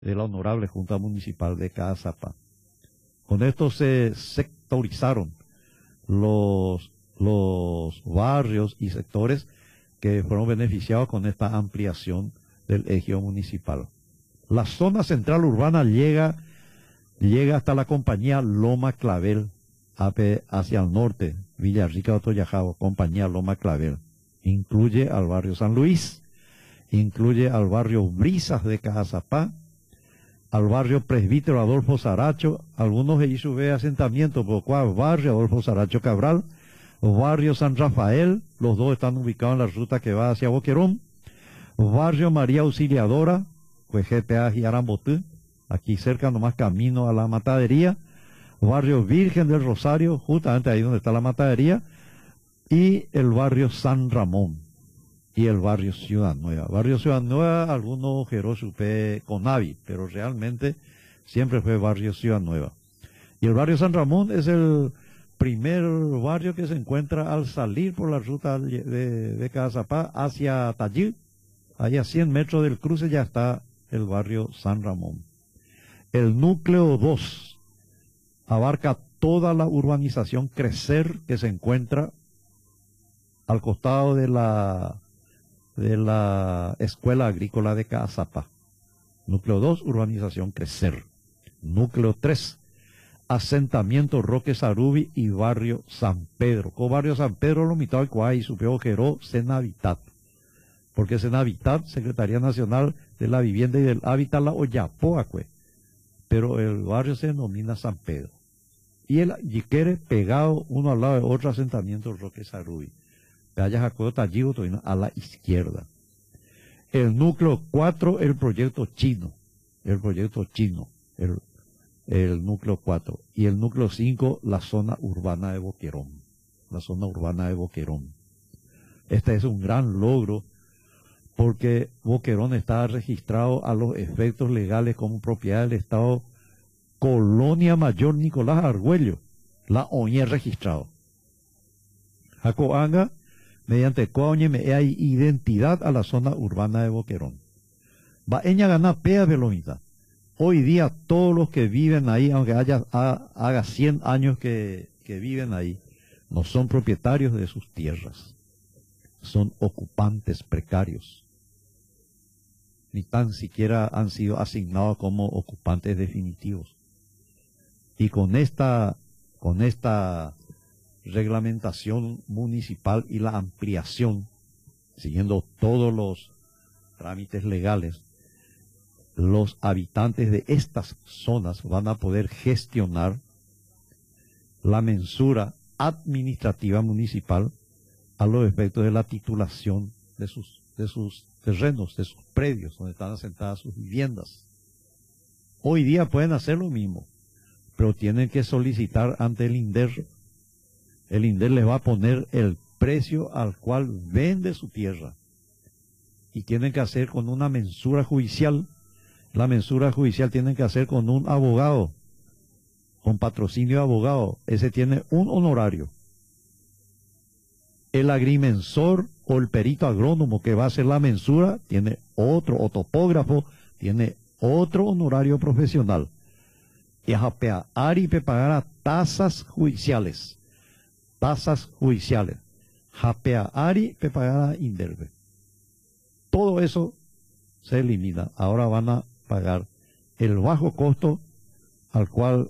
de la Honorable Junta Municipal de Caazapá. Con esto se sectorizaron los barrios y sectores que fueron beneficiados con esta ampliación del ejido municipal. La zona central urbana llega hasta la compañía Loma Clavel, hacia el norte, Villarrica de Otoyajao, compañía Loma Clavel. Incluye al barrio San Luis, incluye al barrio Brisas de Caazapá, al barrio Presbítero Adolfo Saracho, algunos de ellos ve asentamientos, por cual barrio Adolfo Saracho Cabral, barrio San Rafael, los dos están ubicados en la ruta que va hacia Boquerón, barrio María Auxiliadora, GTA y Arambotú, aquí cerca nomás camino a la matadería, barrio Virgen del Rosario, justamente ahí donde está la matadería, y el barrio San Ramón, y el barrio Ciudad Nueva. Barrio Ciudad Nueva, algunos ojeros supe Conavi, pero realmente siempre fue barrio Ciudad Nueva. Y el barrio San Ramón es el primer barrio que se encuentra al salir por la ruta de Caazapá hacia Tallí. Ahí a 100 metros del cruce ya está el barrio San Ramón. El núcleo 2 abarca toda la urbanización Crecer que se encuentra al costado de la Escuela Agrícola de Caazapá. Núcleo 2, urbanización Crecer. Núcleo 3, asentamiento Roque Sarubi y barrio San Pedro. Con barrio San Pedro lo mitad del cual supeo geró Senavitat. Porque Senavitat, Secretaría Nacional de la Vivienda y del Hábitat, la Oyapoacue. Pero el barrio se denomina San Pedro. Y el Yiquere pegado uno al lado de otro asentamiento Roque Sarubi. A la izquierda. El núcleo 4, el proyecto chino. El núcleo 4. Y el núcleo 5, la zona urbana de Boquerón. Este es un gran logro porque Boquerón está registrado a los efectos legales como propiedad del Estado Colonia Mayor Nicolás Argüello. La ONIE registrado. Jacoanga, mediante Coañe me hay identidad a la zona urbana de Boquerón. Baeña gana pea velomita. Hoy día todos los que viven ahí, aunque haga 100 años que viven ahí, no son propietarios de sus tierras. Son ocupantes precarios. Ni tan siquiera han sido asignados como ocupantes definitivos. Y con esta reglamentación municipal y la ampliación, siguiendo todos los trámites legales, los habitantes de estas zonas van a poder gestionar la mensura administrativa municipal a los efectos de la titulación de sus terrenos, de sus predios, donde están asentadas sus viviendas. Hoy día pueden hacer lo mismo, pero tienen que solicitar ante el INDER. El INDER les va a poner el precio al cual vende su tierra. Y tienen que hacer con una mensura judicial. La mensura judicial tienen que hacer con un abogado, con patrocinio de abogado. Ese tiene un honorario. El agrimensor o el perito agrónomo que va a hacer la mensura tiene otro, o topógrafo, tiene otro honorario profesional. Y a Ari pagará tasas judiciales. Japeari pagará Inderbe. Todo eso se elimina. Ahora van a pagar el bajo costo al cual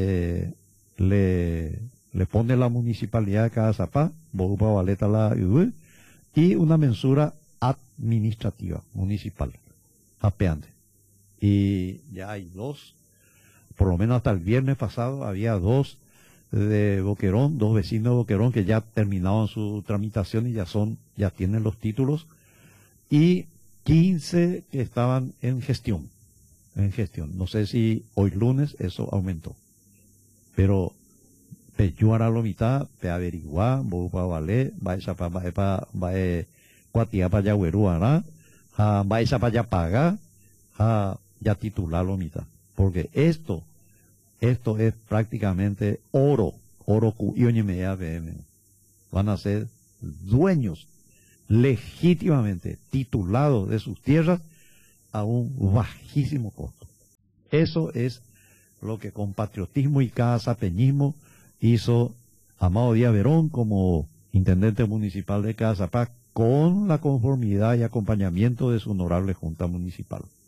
le pone la municipalidad de Caazapá, Bogupa Valeta la UV, y una mensura administrativa municipal, japeante. Y ya hay dos, por lo menos hasta el viernes pasado había dos de Boquerón, dos vecinos de Boquerón que ya terminaban su tramitación y ya tienen los títulos, y 15 que estaban en gestión. No sé si hoy lunes eso aumentó, pero Peyuara lo mitad, pe averiguar, Bogupa Valé, va Cuatia para Yagüeruara, va esa para pagar, ya titular lo mitad, porque esto es prácticamente oro van a ser dueños legítimamente titulados de sus tierras a un bajísimo costo. Eso es lo que con patriotismo y casapeñismo hizo Amado Díaz Verón como intendente municipal de Cazapá, con la conformidad y acompañamiento de su honorable Junta Municipal.